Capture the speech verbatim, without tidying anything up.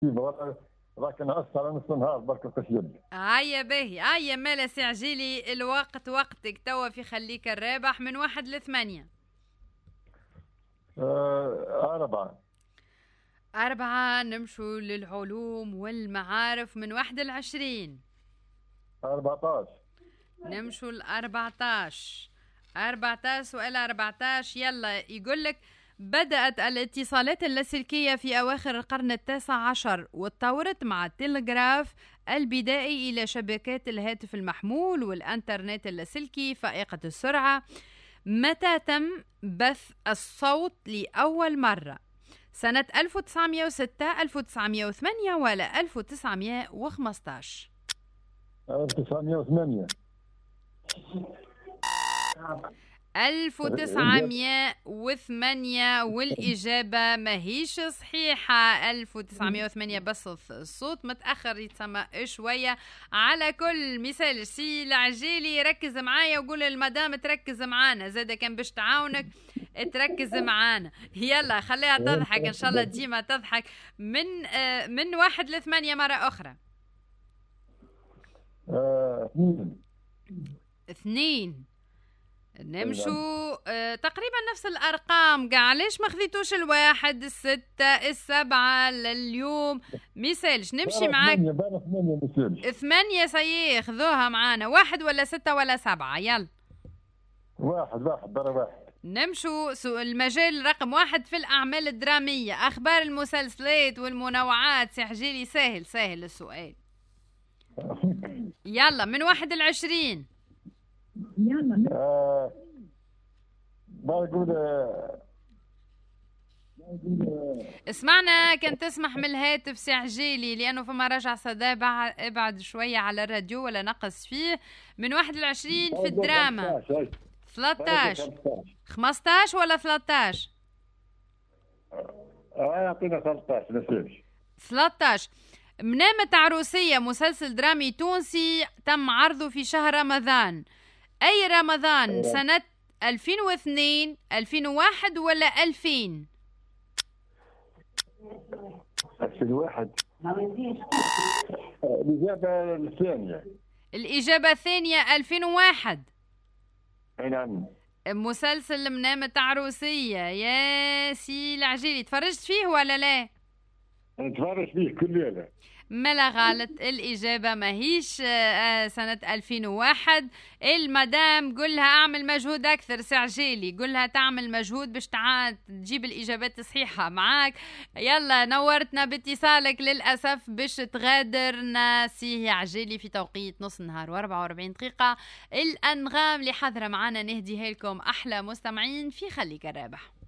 راك نقصت على نص النهار برك قشيد. عيا باهي عيا مالا سي عجيلي، الوقت وقتك توا في خليك الرابح من واحد لثمانية. آه أربعة. أربعة. نمشوا للعلوم والمعارف من واحد لعشرين. أربعتاش. نمشوا لأربعتاش. أربعتاش سؤال أربعتاش. يلا يقولك: بدأت الاتصالات اللاسلكية في أواخر القرن التاسع عشر وتطورت مع التلغراف البدائي إلى شبكات الهاتف المحمول والإنترنت اللاسلكي فائقة السرعة. متى تم بث الصوت لأول مرة؟ سنة ألف وتسعمائة وستة، ألف وتسعمائة وثمانية ولا ألف وتسعمائة وخمسة عشر؟ ألف وتسعمائة وثمانية. ألف وتسعمائة وثمانية والإجابة ماهيش صحيحة. ألف وتسعمائة وثمانية بس الصوت متأخر يتسمى شوية. على كل مثال سي العجيلي ركز معايا وقول للمدام تركز معانا، زادا كان باش تعاونك تركز معانا. يلا خليها تضحك إن شاء الله ديما تضحك. من آه من واحد لثمانية مرة أخرى. اثنين. اثنين. نمشوا آه تقريبا نفس الأرقام. قاع ليش ما خذيتوش الواحد الستة السبعة لليوم؟ ميسالش نمشي معاك. ثمانية ثمانية سيئ خذوها معانا. واحد ولا ستة ولا سبعة؟ يلا واحد. واحد ضرب واحد. نمشوا المجال رقم واحد في الأعمال الدرامية، أخبار المسلسلات والمنوعات. سحجيلي سهل سهل السؤال. يلا من واحد العشرين. يلا آه بقول آه اسمعنا كان تسمح من الهاتف سي عجيلي لأنه فما رجع صدى. ابعد شوية على الراديو ولا نقص فيه. من واحد العشرين في الدراما. ثلاثة خمسة عشر ولا ثلاثة عشر؟ اه يعطينا ثلاثة عشر نسيبش. ثلاثة عشر. منامة عروسية مسلسل درامي تونسي تم عرضه في شهر رمضان. أي رمضان؟ سنة ألفين واثنين، ألفين وواحد ولا ألفين؟ ألفين وواحد. الإجابة الثانية. الإجابة الثانية ألفين وواحد. نعم. مسلسل منامة عروسية. يا سي العجيلي تفرجت فيه ولا لا؟ نتفرج فيه كل ليلة. ملا غلط. الإجابة ماهيش سنة ألفين وواحد. المدام قلها أعمل مجهود أكثر سعجيلي، قلها تعمل مجهود باش تجيب الإجابات الصحيحة معاك. يلا نورتنا باتصالك. للأسف باش تغادرنا سي عجيلي في توقيت نص النهار وأربعة وأربعين دقيقة. الأنغام اللي حاضرة معنا نهديها لكم أحلى مستمعين في خليك الرابح.